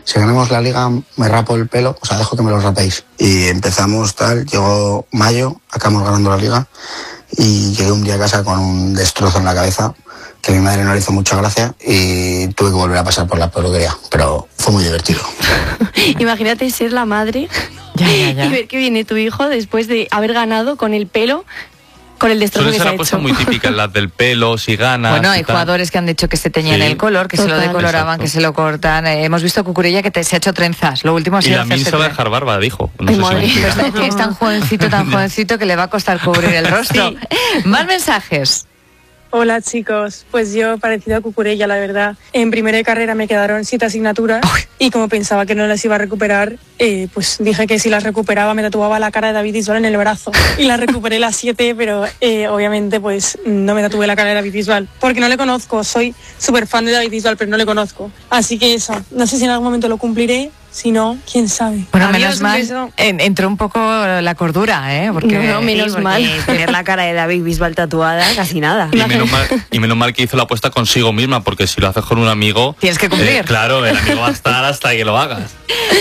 si ganamos la liga me rapo el pelo, o sea, dejo que me lo rapéis. Y empezamos tal, llegó mayo, acabamos ganando la liga y llegué un día a casa con un destrozo en la cabeza que a mi madre no le hizo mucha gracia y tuve que volver a pasar por la peluquería, pero fue muy divertido. Imagínate ser la madre y ver que viene tu hijo después de haber ganado con el pelo, con el destrozo que se ha hecho. Suele ser una cosa muy típica, las del pelo, si ganas. Bueno, hay jugadores que han dicho que se teñían el color, que total, se lo decoloraban, exacto, que se lo cortan. Hemos visto Cucurella que se ha hecho trenzas. Lo último ha sido. Y la se va a dejar barba, dijo. No sé si es tan jovencito que le va a costar cubrir el rostro. Sí. Más mensajes. Hola chicos, pues yo parecido a Cucurella, la verdad. En primera de carrera me quedaron 7 asignaturas y como pensaba que no las iba a recuperar, pues dije que si las recuperaba me tatuaba la cara de David Bisbal en el brazo. Y las recuperé las 7, pero obviamente pues no me tatué la cara de David Bisbal, porque no le conozco, soy súper fan de David Bisbal, pero no le conozco. Así que eso, no sé si en algún momento lo cumpliré. Si no, quién sabe. Bueno, menos mal, entró un poco la cordura, ¿eh? Porque, no, menos mal. Tener la cara de David Bisbal tatuada, casi nada. Y menos mal que hizo la apuesta consigo misma, porque si lo haces con un amigo... Tienes que cumplir. Claro, el amigo va a estar hasta que lo hagas.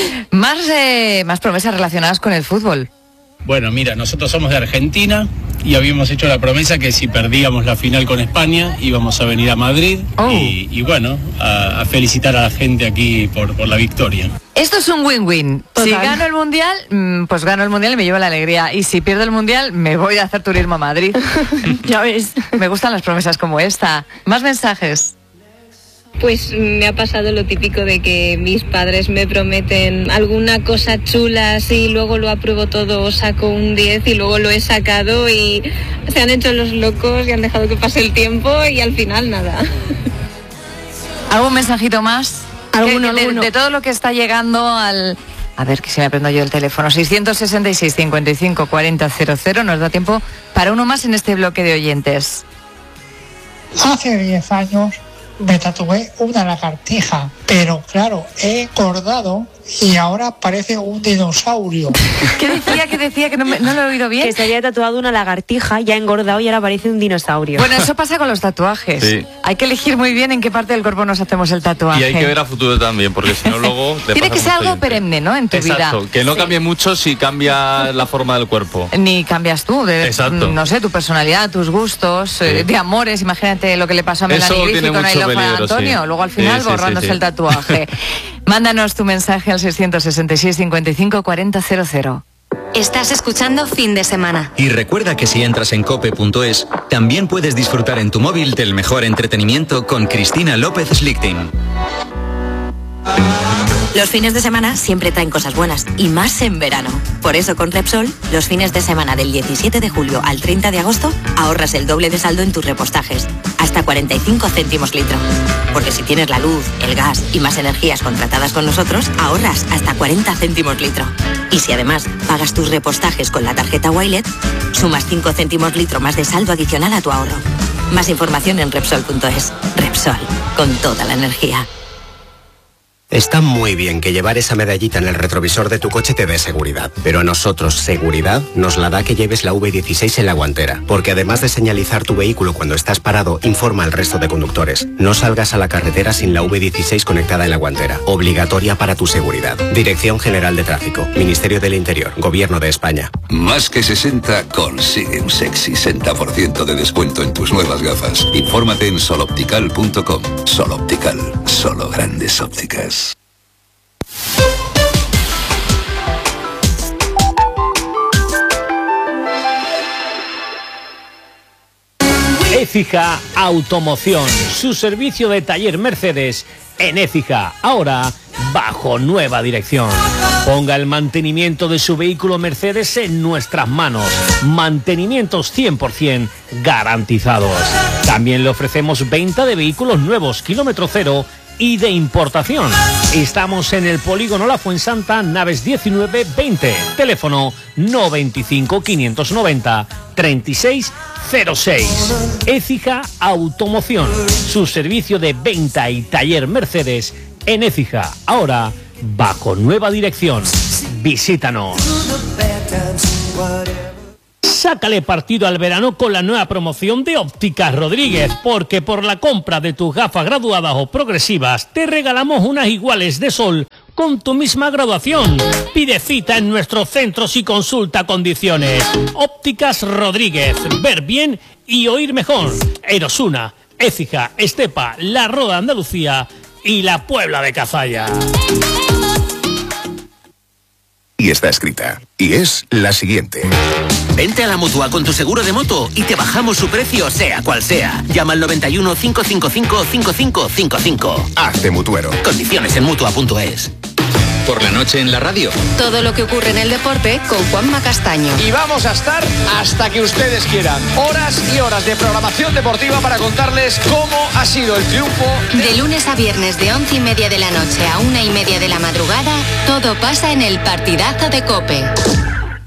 Más promesas relacionadas con el fútbol. Bueno, mira, nosotros somos de Argentina y habíamos hecho la promesa que si perdíamos la final con España íbamos a venir a Madrid y bueno, a felicitar a la gente aquí por la victoria. Esto es un win-win. Total. Si gano el Mundial, pues gano el Mundial y me llevo la alegría. Y si pierdo el Mundial, me voy a hacer turismo a Madrid. Ya ves. Me gustan las promesas como esta. Más mensajes. Pues me ha pasado lo típico de que mis padres me prometen alguna cosa chula, así, luego lo apruebo todo, saco un 10 y luego lo he sacado y se han hecho los locos y han dejado que pase el tiempo y al final nada. ¿Algún mensajito más? ¿Alguno? De todo lo que está llegando al... A ver, que se me aprendo yo el teléfono. 666 55 40 00. Nos da tiempo para uno más en este bloque de oyentes. Hace 10 años me tatué una lagartija, pero claro, he engordado y ahora parece un dinosaurio. ¿Qué decía? Que no lo he oído bien. Que se había tatuado una lagartija, ya ha engordado y ahora parece un dinosaurio. Bueno, eso pasa con los tatuajes. Sí. Hay que elegir muy bien en qué parte del cuerpo nos hacemos el tatuaje. Y hay que ver a futuro también, porque si no luego... Tiene que ser algo perenne, ¿no? En tu vida. Exacto, que no cambie mucho si cambia la forma del cuerpo. Ni cambias tú, Exacto. No sé, tu personalidad, tus gustos, de amores. Imagínate lo que le pasó a Melanie Griffith con I Love Antonio. Sí. Luego al final borrándose el tatuaje. Mándanos tu mensaje al 666 55 40 00. Estás escuchando Fin de Semana. Y recuerda que si entras en cope.es, también puedes disfrutar en tu móvil del mejor entretenimiento con Cristina López Slichting. Los fines de semana siempre traen cosas buenas, y más en verano. Por eso con Repsol, los fines de semana del 17 de julio al 30 de agosto, ahorras el doble de saldo en tus repostajes, hasta 45 céntimos litro. Porque si tienes la luz, el gas y más energías contratadas con nosotros, ahorras hasta 40 céntimos litro. Y si además pagas tus repostajes con la tarjeta Wilet, sumas 5 céntimos litro más de saldo adicional a tu ahorro. Más información en Repsol.es. Repsol, con toda la energía. Está muy bien que llevar esa medallita en el retrovisor de tu coche te dé seguridad, pero a nosotros seguridad nos la da que lleves la V16 en la guantera, porque además de señalizar tu vehículo cuando estás parado, informa al resto de conductores. No salgas a la carretera sin la V16 conectada en la guantera, obligatoria para tu seguridad. Dirección General de Tráfico, Ministerio del Interior, Gobierno de España. Más que 60 consigue un sexy 60% de descuento en tus nuevas gafas. Infórmate en soloptical.com. Sol Optical, solo grandes ópticas. Écija Automoción, su servicio de taller Mercedes en Écija, ahora bajo nueva dirección. Ponga el mantenimiento de su vehículo Mercedes en nuestras manos. Mantenimientos 100% garantizados. También le ofrecemos venta de vehículos nuevos, kilómetro cero y de importación. Estamos en el Polígono La Fuensanta, Naves 19-20. Teléfono 925 590 3606. Écija Automoción, su servicio de venta y taller Mercedes en Écija, ahora bajo nueva dirección. Visítanos. Sácale partido al verano con la nueva promoción de Ópticas Rodríguez, porque por la compra de tus gafas graduadas o progresivas te regalamos unas iguales de sol con tu misma graduación. Pide cita en nuestros centros y consulta condiciones. Ópticas Rodríguez, ver bien y oír mejor. Erosuna, Écija, Estepa, La Roda Andalucía y la Puebla de Cazalla. Y está escrita. Y es la siguiente. Vente a la Mutua con tu seguro de moto y te bajamos su precio sea cual sea. Llama al 91 555 5555. Hazte mutuero. Condiciones en Mutua.es. Por la noche en la radio. Todo lo que ocurre en el deporte con Juanma Castaño. Y vamos a estar hasta que ustedes quieran. Horas y horas de programación deportiva para contarles cómo ha sido el triunfo. De lunes a viernes de 11:30 de la noche a 1:30 de la madrugada, todo pasa en el partidazo de COPE.